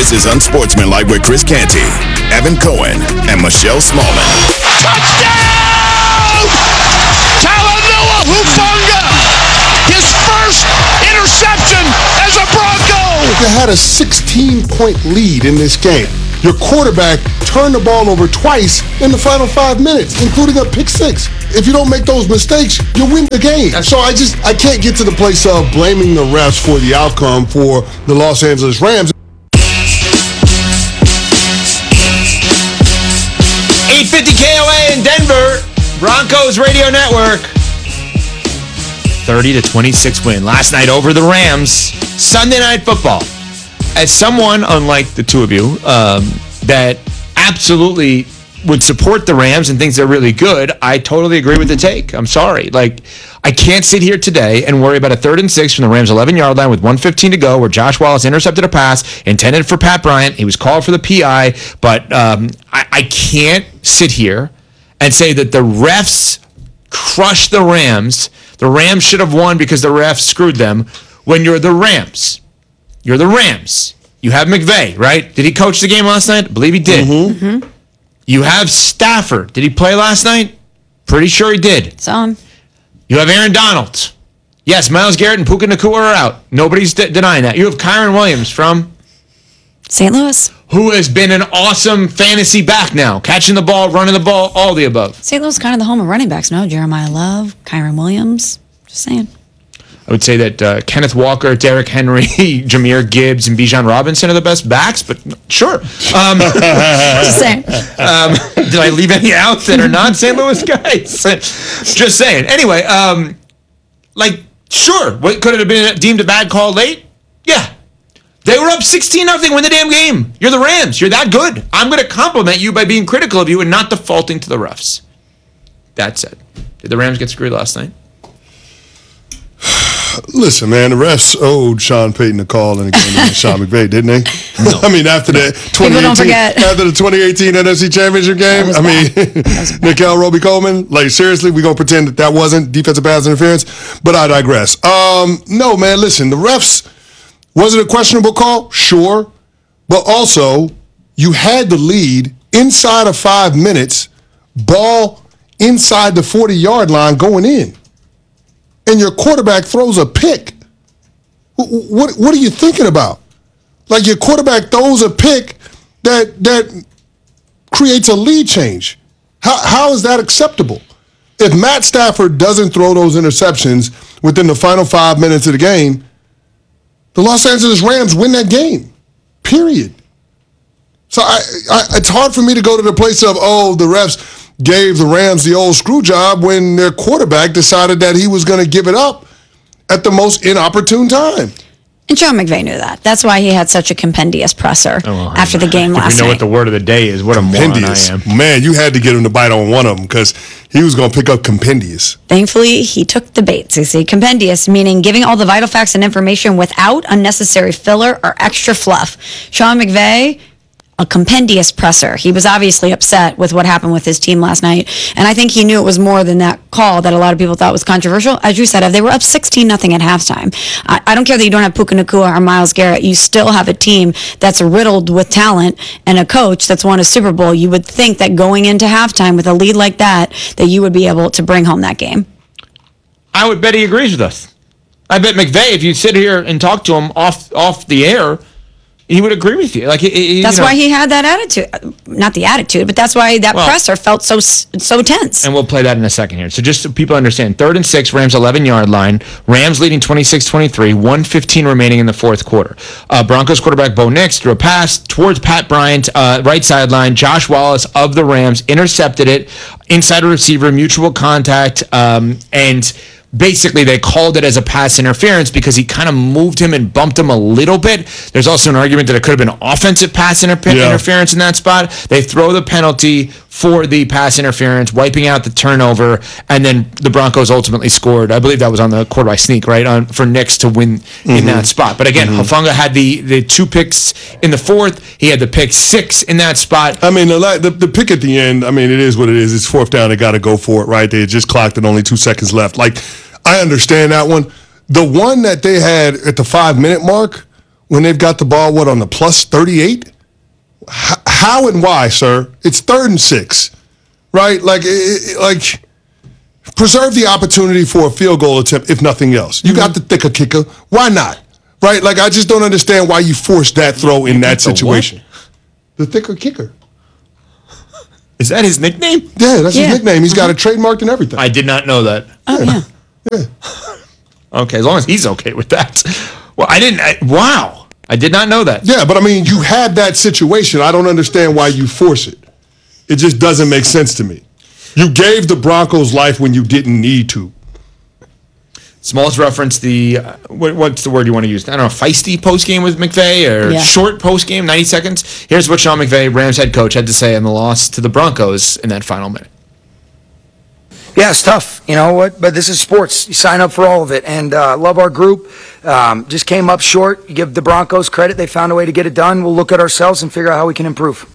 This is Unsportsmanlike with Chris Canty, Evan Cohen, and Michelle Smallman. Touchdown! Talanoa Hufanga! His first interception as a Bronco! You had a 16-point lead in this game. Your quarterback turned the ball over twice in the final 5 minutes, including a pick six. If you don't make those mistakes, you win the game. So I can't get to the place of blaming the refs for the outcome for the Los Angeles Rams. 850 KOA in Denver, Broncos Radio Network. 30-26 win last night over the Rams. Sunday Night Football. As someone, unlike the two of you, that absolutely would support the Rams and thinks they're really good, I totally agree with the take. I'm sorry. I can't sit here today and worry about a 3rd and 6 from the Rams' 11-yard line with 1:15 to go where Josh Wallace intercepted a pass intended for Pat Bryant. He was called for the PI, but I can't sit here and say that the refs crushed the Rams. The Rams should have won because the refs screwed them when you're the Rams. You're the Rams. You have McVay, right? Did he coach the game last night? I believe he did. Mm-hmm. You have Stafford. Did he play last night? Pretty sure he did. Some. You have Aaron Donald. Yes, Myles Garrett and Puka Nacua are out. Nobody's denying that. You have Kyron Williams from St. Louis, who has been an awesome fantasy back now. Catching the ball, running the ball, all the above. St. Louis is kind of the home of running backs, no? Jeremiah Love, Kyron Williams. Just saying. I would say that Kenneth Walker, Derrick Henry, Jahmyr Gibbs, and Bijan Robinson are the best backs, but sure. Just saying. Did I leave any out that are not St. Louis guys? Just saying. Anyway, sure. What, could it have been deemed a bad call late? Yeah. They were up 16-0, win the damn game. You're the Rams. You're that good. I'm going to compliment you by being critical of you and not defaulting to the refs. That said, did the Rams get screwed last night? Listen, man, the refs owed Sean Payton a call in the game against Sean McVay, didn't they? No. I mean, after the 2018 NFC Championship game, Nickel Roby Coleman, seriously, we going to pretend that wasn't defensive pass interference? But I digress. No, man, listen, the refs, was it a questionable call? Sure. But also, you had the lead inside of 5 minutes, ball inside the 40-yard line going in. And your quarterback throws a pick. What are you thinking about? Your quarterback throws a pick that creates a lead change. How is that acceptable? If Matt Stafford doesn't throw those interceptions within the final 5 minutes of the game, the Los Angeles Rams win that game. Period. So it's hard for me to go to the place of, the refs gave the Rams the old screw job when their quarterback decided that he was going to give it up at the most inopportune time. And Sean McVay knew that. That's why he had such a compendious presser after the game last night. We know what the word of the day is. What a moron I am. Man, you had to get him to bite on one of them because he was going to pick up compendious. Thankfully, he took the bait. You see, compendious, meaning giving all the vital facts and information without unnecessary filler or extra fluff. Sean McVay, a compendious presser. He was obviously upset with what happened with his team last night, and I think he knew it was more than that call that a lot of people thought was controversial. As you said, they were up 16-0 at halftime. I don't care that you don't have Puka Nacua or Myles Garrett. You still have a team that's riddled with talent and a coach that's won a Super Bowl. You would think that going into halftime with a lead like that you would be able to bring home that game. I would bet he agrees with us. I bet McVay, if you sit here and talk to him off the air, he would agree with you. That's why he had that attitude. Not the attitude, but that's why that presser felt so tense. And we'll play that in a second here. So just so people understand, 3rd and 6, Rams 11-yard line. Rams leading 26-23, 1:15 remaining in the fourth quarter. Broncos quarterback Bo Nix threw a pass towards Pat Bryant, right sideline. Josh Wallace of the Rams intercepted it. Inside receiver, mutual contact, and basically, they called it as a pass interference because he kind of moved him and bumped him a little bit. There's also an argument that it could have been offensive pass interference in that spot. They throw the penalty for the pass interference, wiping out the turnover, and then the Broncos ultimately scored. I believe that was on the quarterback sneak, right, for Nix to win in that spot. But again, Hufanga had the 2 picks in the fourth. He had the pick 6 in that spot. I mean, the pick at the end, it is what it is. It's 4th down. They got to go for it, right? They had just clocked it, only 2 seconds left. I understand that one. The one that they had at the 5-minute mark when they've got the ball, on the plus 38? How and why, sir? It's 3rd and 6, right? Like, preserve the opportunity for a field goal attempt, if nothing else. You got the thicker kicker. Why not? Right? Like, I just don't understand why you forced that throw in that situation. The thicker kicker. Is that his nickname? Yeah, that's his nickname. He's got it trademarked and everything. I did not know that. Oh, yeah. Okay, as long as he's okay with that. Well, wow. I did not know that. Yeah, but I mean, you had that situation. I don't understand why you force it. It just doesn't make sense to me. You gave the Broncos life when you didn't need to. Smalls referenced the, what's the word you want to use? I don't know, feisty postgame with McVay or short postgame, 90 seconds. Here's what Sean McVay, Rams head coach, had to say on the loss to the Broncos in that final minute. Yeah, it's tough, you know what? But this is sports. You sign up for all of it. And love our group. Just came up short. You give the Broncos credit. They found a way to get it done. We'll look at ourselves and figure out how we can improve.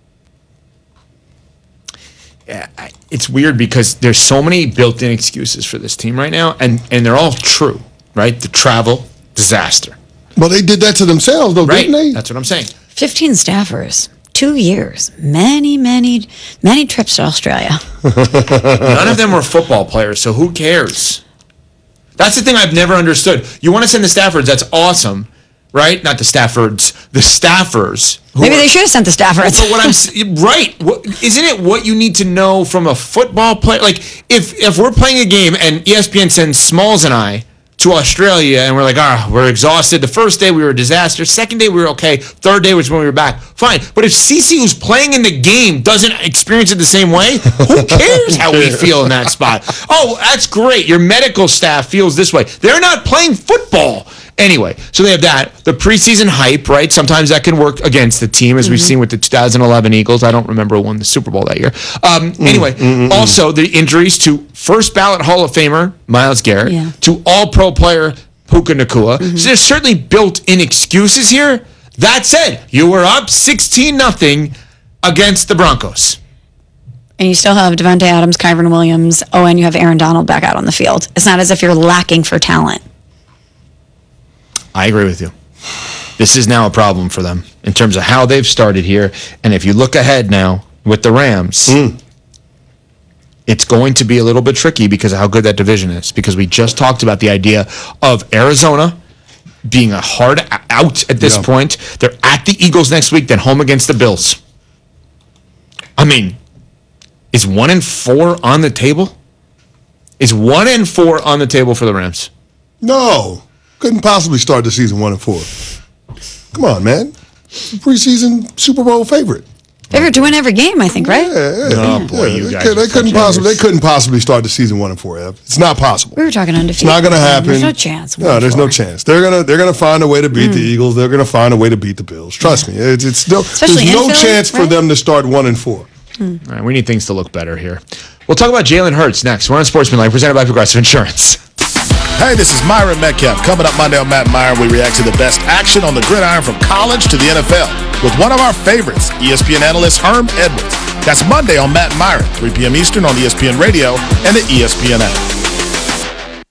Yeah, it's weird because there's so many built-in excuses for this team right now, and they're all true, right? The travel, disaster. Well, they did that to themselves, though, right? Didn't they? That's what I'm saying. 15 staffers, 2 years, many trips to Australia. None of them were football players, so who cares? That's the thing I've never understood. You want to send the Staffords, that's awesome, right? Not the Staffords, the staffers. Maybe they should have sent the Staffords. But what I'm right, isn't it what you need to know from a football player? Like if we're playing a game and ESPN sends Smalls and I to Australia and we're like, we're exhausted. The first day we were a disaster. Second day we were okay. Third day was when we were back. Fine. But if CC, who's playing in the game, doesn't experience it the same way, who cares how we feel in that spot? Oh, that's great. Your medical staff feels this way. They're not playing football. Anyway, so they have that. The preseason hype, right? Sometimes that can work against the team, as we've seen with the 2011 Eagles. I don't remember who won the Super Bowl that year. Also the injuries to first ballot Hall of Famer Myles Garrett, to all-pro player Puka Nacua. So there's certainly built-in excuses here. That said, you were up 16-0 against the Broncos. And you still have Devontae Adams, Kyren Williams. Oh, and you have Aaron Donald back out on the field. It's not as if you're lacking for talent. I agree with you. This is now a problem for them in terms of how they've started here. And if you look ahead now with the Rams, it's going to be a little bit tricky because of how good that division is. Because we just talked about the idea of Arizona being a hard out at this point. They're at the Eagles next week, then home against the Bills. I mean, is 1-4 on the table? Is 1-4 on the table for the Rams? No. Couldn't possibly start the season 1-4. Come on, man. Preseason Super Bowl favorite. Favorite to win every game, I think, right? Oh boy, you guys. They couldn't possibly start the season 1-4. Ev. It's not possible. We were talking undefeated. It's not going to happen. There's no chance. No, there's no chance. They're gonna find a way to beat the Eagles. They're gonna find a way to beat the Bills. Trust me. There's no chance for them to start 1-4. All right, we need things to look better here. We'll talk about Jalen Hurts next. We're on Sportsmanlike, presented by Progressive Insurance. Hey, this is Myron Metcalf. Coming up Monday on Matt and Myron, we react to the best action on the gridiron from college to the NFL with one of our favorites, ESPN analyst Herm Edwards. That's Monday on Matt and Myron, 3 p.m. Eastern on ESPN Radio and the ESPN app.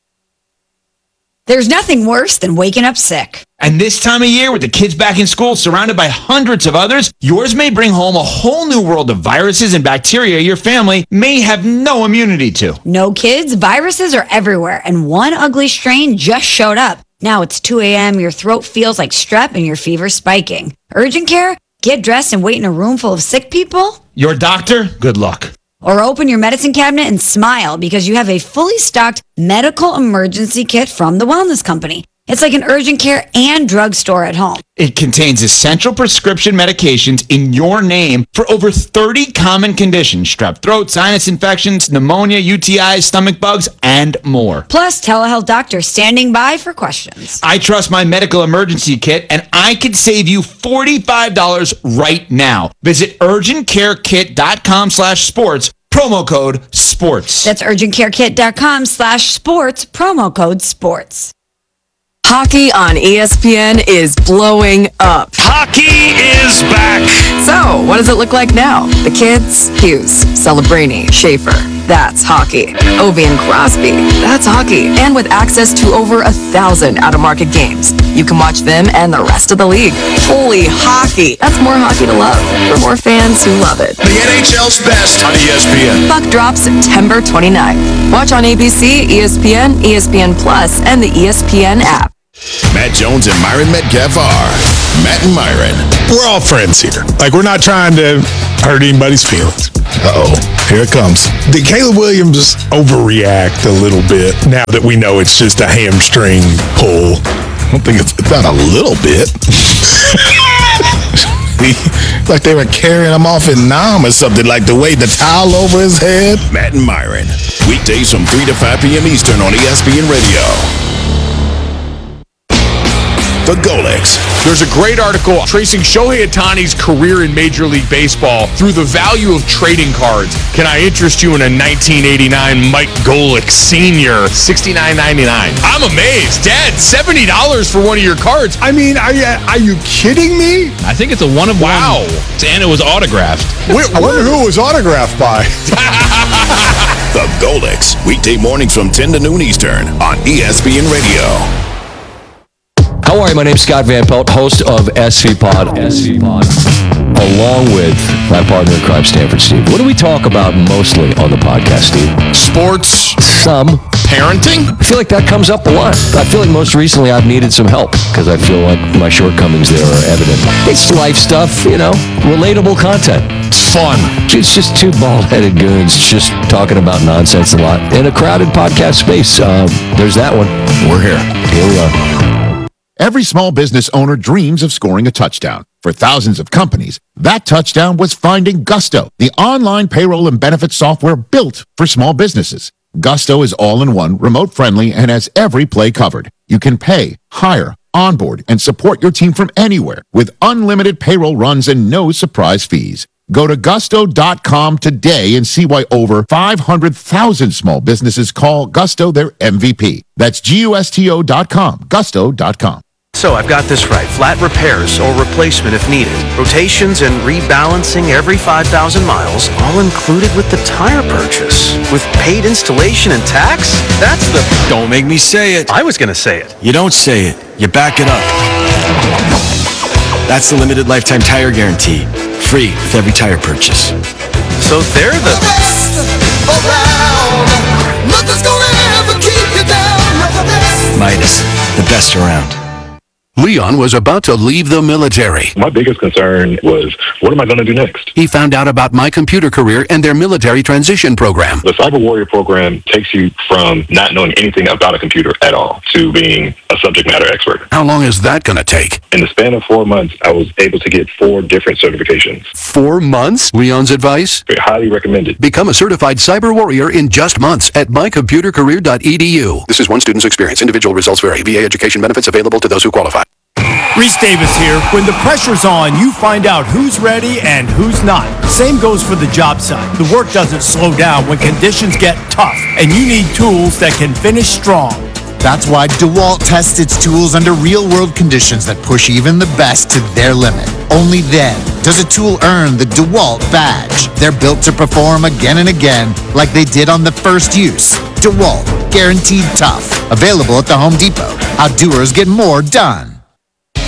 There's nothing worse than waking up sick. And this time of year, with the kids back in school, surrounded by hundreds of others, yours may bring home a whole new world of viruses and bacteria your family may have no immunity to. No, kids, viruses are everywhere, and one ugly strain just showed up. Now it's 2 a.m., your throat feels like strep, and your fever's spiking. Urgent care? Get dressed and wait in a room full of sick people? Your doctor? Good luck. Or open your medicine cabinet and smile because you have a fully stocked medical emergency kit from the Wellness Company. It's like an urgent care and drugstore at home. It contains essential prescription medications in your name for over 30 common conditions: strep throat, sinus infections, pneumonia, UTIs, stomach bugs, and more. Plus, telehealth doctors standing by for questions. I trust my medical emergency kit, and I can save you $45 right now. Visit urgentcarekit.com/sports, promo code SPORTS. That's urgentcarekit.com/sports, promo code SPORTS. Hockey on ESPN is blowing up. Hockey is back. So, what does it look like now? The kids? Hughes, Celebrini, Schaefer. that's hockey. Ovi and Crosby, that's hockey. And with access to over 1,000 out-of-market games, you can watch them and the rest of the league. Holy hockey! That's more hockey to love for more fans who love it. The NHL's best on ESPN. Puck drops September 29th. Watch on ABC, ESPN, ESPN Plus, and the ESPN app. Matt Jones and Myron Metcalf are Matt and Myron. We're all friends here. Like, we're not trying to hurt anybody's feelings. Uh-oh, here it comes. Did Caleb Williams overreact a little bit now that we know it's just a hamstring pull? I don't think it's not a little bit. Like they were carrying him off in Nam or something, like the way the towel over his head. Matt and Myron. Weekdays from 3 to 5 p.m. Eastern on ESPN Radio. The Golics. There's a great article tracing Shohei Ohtani's career in Major League Baseball through the value of trading cards. Can I interest you in a 1989 Mike Golick Sr. $69.99? I'm amazed. Dad, $70 for one of your cards. I mean, are you kidding me? I think it's a one of one. Wow. And it was autographed. I wonder who it was autographed by. The Golics. Weekday mornings from 10 to noon Eastern on ESPN Radio. How are you? My name's Scott Van Pelt, host of SV Pod, along with my partner in crime, Stanford Steve. What do we talk about mostly on the podcast, Steve? Sports. Some. Parenting? I feel like that comes up a lot. I feel like most recently I've needed some help because I feel like my shortcomings there are evident. It's life stuff, relatable content. It's fun. It's just two bald-headed goons just talking about nonsense a lot in a crowded podcast space. There's that one. We're here. Here we are. Every small business owner dreams of scoring a touchdown. For thousands of companies, that touchdown was finding Gusto, the online payroll and benefits software built for small businesses. Gusto is all-in-one, remote-friendly, and has every play covered. You can pay, hire, onboard, and support your team from anywhere with unlimited payroll runs and no surprise fees. Go to gusto.com today and see why over 500,000 small businesses call Gusto their MVP. That's gusto.com, gusto.com. So I've got this right. Flat repairs or replacement if needed. Rotations and rebalancing every 5,000 miles, all included with the tire purchase. With paid installation and tax? That's the... Don't make me say it. I was going to say it. You don't say it. You back it up. That's the limited lifetime tire guarantee. Free with every tire purchase. So they're the best around. Nothing's gonna ever keep you down. Midas, the best around. Leon was about to leave the military. My biggest concern was, what am I going to do next? He found out about My Computer Career and their military transition program. The Cyber Warrior program takes you from not knowing anything about a computer at all to being a subject matter expert. How long is that going to take? In the span of 4 months, I was able to get 4 different certifications. 4 months? Leon's advice? Highly recommended. Become a certified cyber warrior in just months at mycomputercareer.edu. This is one student's experience. Individual results vary. VA education benefits available to those who qualify. Reese Davis here. When the pressure's on, you find out who's ready and who's not. Same goes for the job site. The work doesn't slow down when conditions get tough, and you need tools that can finish strong. That's why DeWalt tests its tools under real-world conditions that push even the best to their limit. Only then does a tool earn the DeWalt badge. They're built to perform again and again like they did on the first use. DeWalt, guaranteed tough. Available at the Home Depot. How doers get more done.